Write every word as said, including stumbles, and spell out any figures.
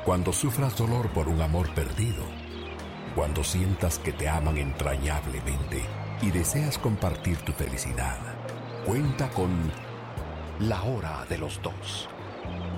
Cuando sufras dolor por un amor perdido, cuando sientas que te aman entrañablemente y deseas compartir tu felicidad, cuenta con La Hora de los Dos.